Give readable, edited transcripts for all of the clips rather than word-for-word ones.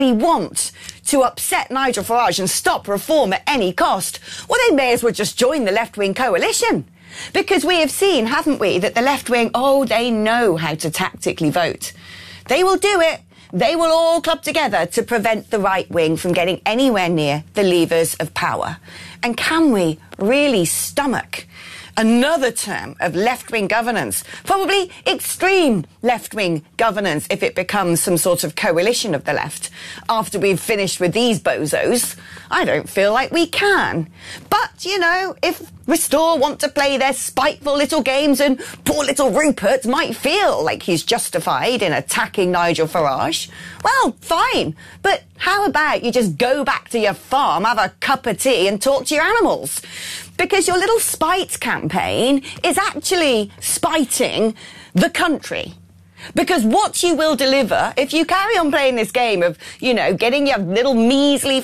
want to upset Nigel Farage and stop reform at any cost, well, they may as well just join the left-wing coalition. Because we have seen, haven't we, that the left-wing, they know how to tactically vote. They will do it. They will all club together to prevent the right wing from getting anywhere near the levers of power. And can we really stomach another term of left-wing governance, probably extreme left-wing governance if it becomes some sort of coalition of the left, after we've finished with these bozos? I don't feel like we can. But, you know, if Restore want to play their spiteful little games and poor little Rupert might feel like he's justified in attacking Nigel Farage, well, fine. But how about you just go back to your farm, have a cup of tea and talk to your animals? Because your little spite campaign is actually spiting the country. Because what you will deliver, if you carry on playing this game of, you know, getting your little measly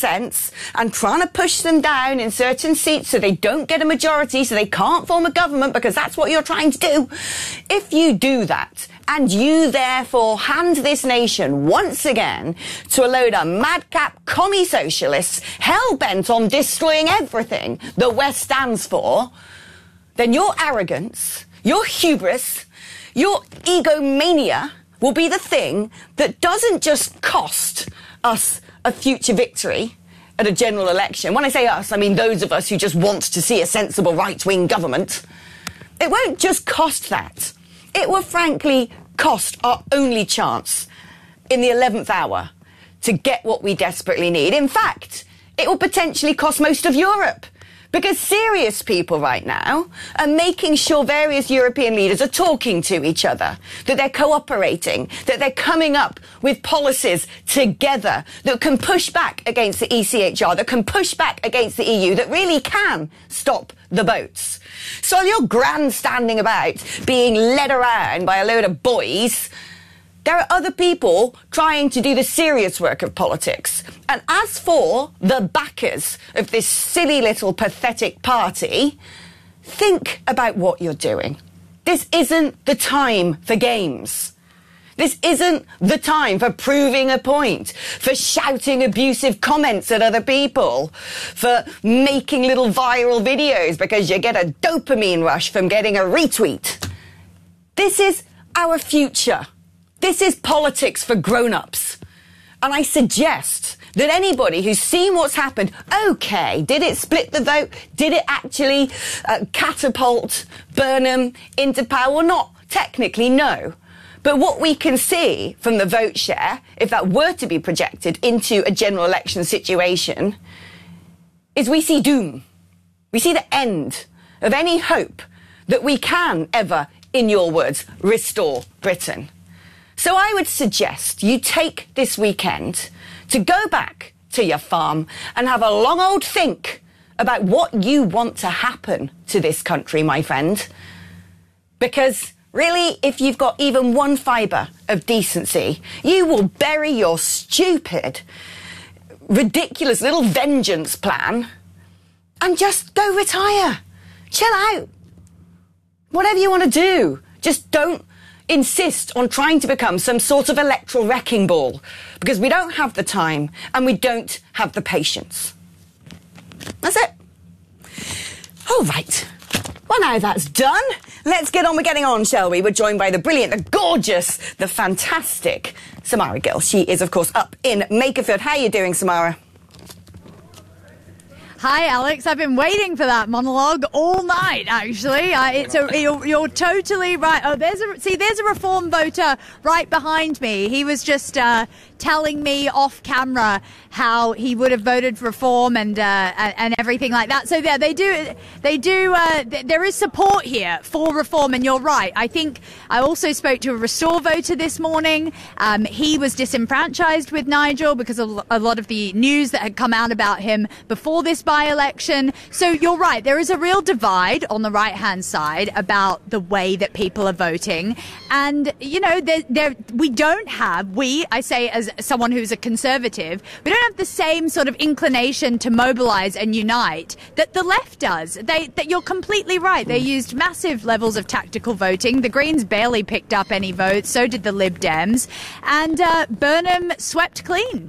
5% and trying to push them down in certain seats so they don't get a majority, so they can't form a government, because that's what you're trying to do. If you do that, and you therefore hand this nation once again to a load of madcap commie socialists hell-bent on destroying everything the West stands for, then your arrogance, your hubris, your egomania will be the thing that doesn't just cost us a future victory at a general election. When I say us, I mean those of us who just want to see a sensible right-wing government. It won't just cost that. It will frankly cost our only chance in the 11th hour to get what we desperately need. In fact, it will potentially cost most of Europe. Because serious people right now are making sure various European leaders are talking to each other, that they're cooperating, that they're coming up with policies together that can push back against the ECHR, that can push back against the EU, that really can stop the boats. So while you're grandstanding about being led around by a load of boys, there are other people trying to do the serious work of politics. And as for the backers of this silly little pathetic party, think about what you're doing. This isn't the time for games. This isn't the time for proving a point, for shouting abusive comments at other people, for making little viral videos because you get a dopamine rush from getting a retweet. This is our future. This is politics for grown-ups. And I suggest that anybody who's seen what's happened, OK, did it split the vote? Did it actually catapult Burnham into power? Well, not technically, no. But what we can see from the vote share, if that were to be projected into a general election situation, is we see doom. We see the end of any hope that we can ever, in your words, restore Britain. So I would suggest you take this weekend to go back to your farm and have a long old think about what you want to happen to this country, my friend. Because really, if you've got even one fibre of decency, you will bury your stupid, ridiculous little vengeance plan and just go retire. Chill out. Whatever you want to do, just don't insist on trying to become some sort of electoral wrecking ball, because we don't have the time and we don't have the patience. That's it. All right. Well, now that's done, let's get on with getting on, shall we? We're joined by the brilliant, the gorgeous, the fantastic Samara Gill. She is, of course, up in Makerfield. How are you doing, Samara? Hi, Alex. I've been waiting for that monologue all night, actually. You're totally right. Oh, there's a Reform voter right behind me. He was just telling me off camera how he would have voted for Reform and everything like that. So yeah, they do. There is support here for Reform, and you're right. I think I also spoke to a Restore voter this morning. He was disenfranchised with Nigel because of a lot of the news that had come out about him before this by-election. So you're right. There is a real divide on the right-hand side about the way that people are voting, and you know, I say as someone who's a Conservative, we don't have the same sort of inclination to mobilise and unite that the left does. That you're completely right. They used massive levels of tactical voting. The Greens barely picked up any votes. So did the Lib Dems. And Burnham swept clean.